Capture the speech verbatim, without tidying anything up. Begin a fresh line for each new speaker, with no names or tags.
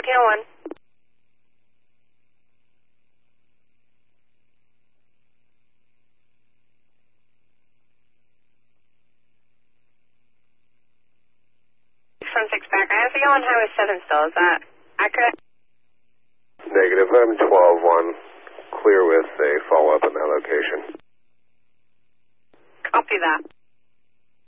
oh one. From six back. I have to go on Highway seven still. Is that accurate?
Negative. I'm twelve one. Clear with a follow-up in that location.
Copy that.